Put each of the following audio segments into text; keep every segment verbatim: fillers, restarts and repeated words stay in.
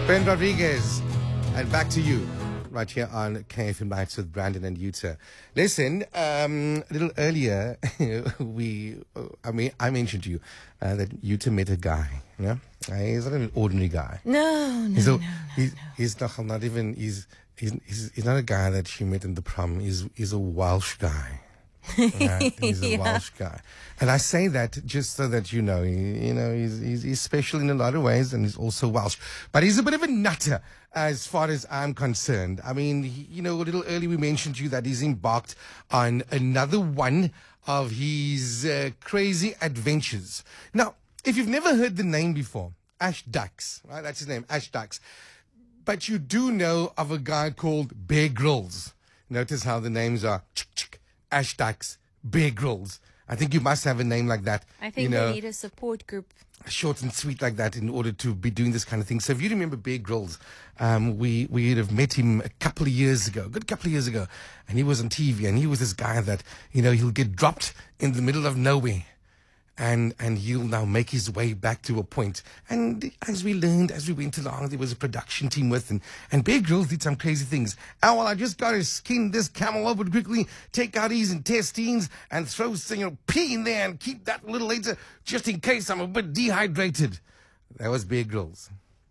Ben Rodriguez, and back to you, right here on K F M Nights with Brandon and Yuta. Listen, um, a little earlier, we, uh, I mean, I mentioned to you uh, that Yuta met a guy. You know, uh, he's not an ordinary guy. No, no, he's a, no, no, he's, no. He's not, not even. He's, he's he's he's not a guy that she met in the prom. He's he's a Welsh guy. Right? He's a Yeah. Welsh guy, and I say that just so that you know, he, you know, he's, he's he's special in a lot of ways, and he's also Welsh. But he's a bit of a nutter, as far as I'm concerned. I mean, he, you know, a little early we mentioned to you that he's embarked on another one of his uh, crazy adventures. Now, if you've never heard the name before, Ash Dykes, right? That's his name, Ash Dykes. But you do know of a guy called Bear Grylls. Notice how the names are. Ash Dykes, Bear Grylls. I think you must have a name like that. I think you know, they need a support group. short and sweet like that in order to be doing this kind of thing. So if you remember Bear Grylls, um, we we'd have met him a couple of years ago, a good couple of years ago, and he was on T V, and he was this guy that, you know, he'll get dropped in the middle of nowhere. And and he'll now make his way back to a point. And as we learned, as we went along, there was a production team with him. And Bear Grylls did some crazy things. Oh, well, I just got to skin this camel over quickly, take out his intestines, and throw some, you know, pea in there and keep that a little later, just in case I'm a bit dehydrated. That was Bear Grylls.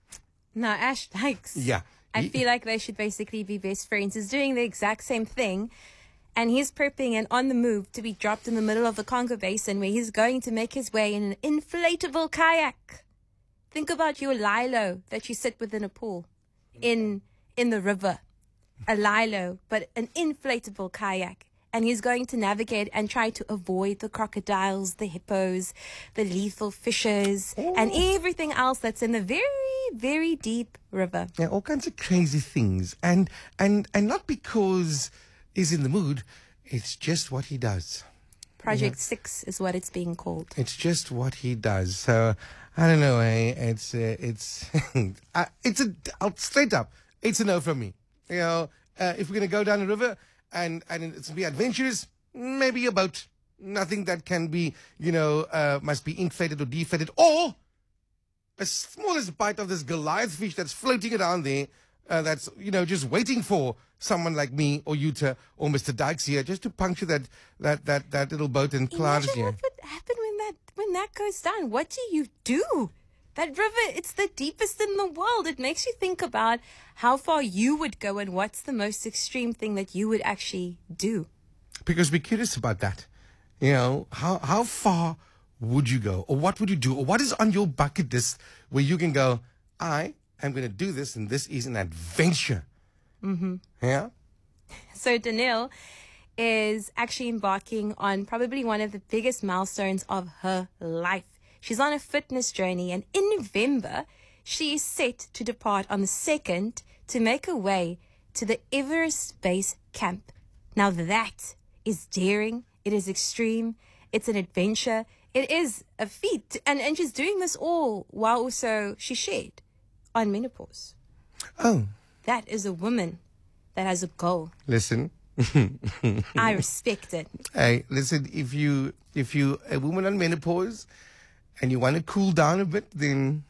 No, Ash Dykes. Yeah. I He- feel like they should basically be best friends. He's doing the exact same thing. And he's prepping and on the move to be dropped in the middle of the Congo Basin, where he's going to make his way in an inflatable kayak. Think about your lilo that you sit within a pool in in the river. A lilo, but an inflatable kayak. And he's going to navigate and try to avoid the crocodiles, the hippos, the lethal fishes, and everything else that's in the very, very deep river. Yeah, all kinds of crazy things. And and and not because he's in the mood, it's just what he does. Project Six is what it's being called. It's just what he does. So I don't know. Eh? It's uh, it's uh, it's a I'll, straight up. It's a no from me. You know, uh, if we're gonna go down the river and and it's gonna be adventurous, maybe a boat. Nothing that can be, you know, uh, must be inflated or deflated, or as small as a bite of this Goliath fish that's floating around there. Uh, that's, you know, just waiting for someone like me or Yuta or Mister Dykes here just to puncture that that that, that little boat and plant Imagine here. what would happen when that when that goes down. What do you do? That river, it's the deepest in the world. It makes you think about how far you would go and what's the most extreme thing that you would actually do. Because we're curious about that. You know, how how far would you go, or what would you do, or what is on your bucket list where you can go, I am going to do this, and this is an adventure. Mm-hmm. Yeah. So Danielle is actually embarking on probably one of the biggest milestones of her life. She's on a fitness journey, and in November, she is set to depart on the second to make her way to the Everest Base Camp. Now that is daring. It is extreme. It's an adventure. It is a feat. And, and she's doing this all while also she shared on menopause. Oh, That is a woman that has a goal. listen. I respect it. Hey, listen. If you if you a woman on menopause and you want to cool down a bit, then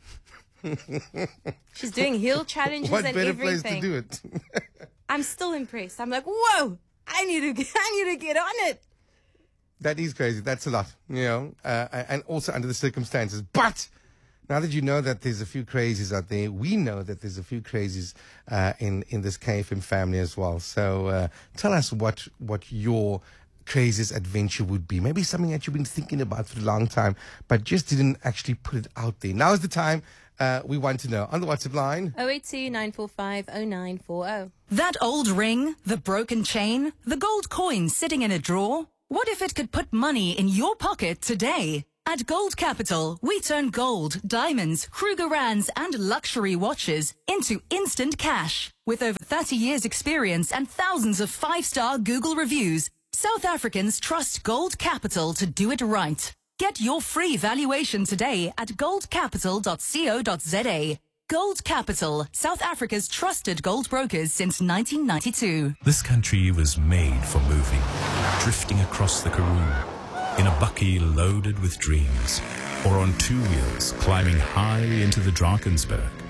She's doing hill challenges what and better everything. place to do it? I'm still impressed. I'm like, whoa! I need to, I need to get on it. That is crazy. That's a lot, you know, uh, and also under the circumstances. But now that you know that there's a few crazies out there, we know that there's a few crazies uh, in in this K F M family as well. So uh, tell us what what your craziest adventure would be. Maybe something that you've been thinking about for a long time, but just didn't actually put it out there. Now is the time. Uh, we want to know on the WhatsApp line. oh eight two, nine four five, oh nine four oh. That old ring, the broken chain, the gold coin sitting in a drawer. What if it could put money in your pocket today? At Gold Capital, we turn gold, diamonds, Krugerrands and luxury watches into instant cash. With over thirty years experience and thousands of five-star Google reviews, South Africans trust Gold Capital to do it right. Get your free valuation today at gold capital dot co dot za. Gold Capital, South Africa's trusted gold brokers since nineteen ninety-two. This country was made for moving, drifting across the Karoo, in a bucky loaded with dreams, or on two wheels climbing high into the Drakensberg.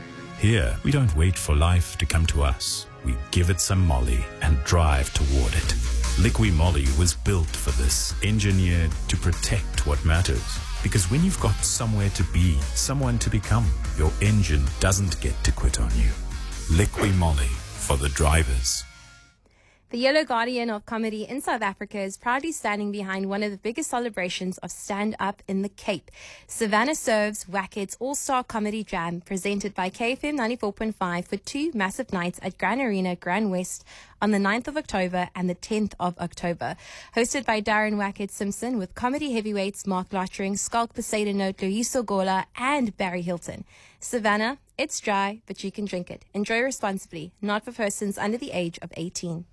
Here, we don't wait for life to come to us. We give it some Molly and drive toward it. Liqui Moly was built for this, engineered to protect what matters. Because when you've got somewhere to be, someone to become, your engine doesn't get to quit on you. Liqui Moly for the drivers. The Yellow Guardian of Comedy in South Africa is proudly standing behind one of the biggest celebrations of stand-up in the Cape. Savannah serves Wackett's All-Star Comedy Jam, presented by K F M ninety-four point five for two massive nights at Grand Arena, Grand West, on the ninth of October and the tenth of October. Hosted by Darren Wackett Simpson, with comedy heavyweights Mark Lottering, Skalk Poseidon-Note, Loyiso Gola, and Barry Hilton. Savannah, it's dry, but you can drink it. Enjoy responsibly, not for persons under the age of eighteen.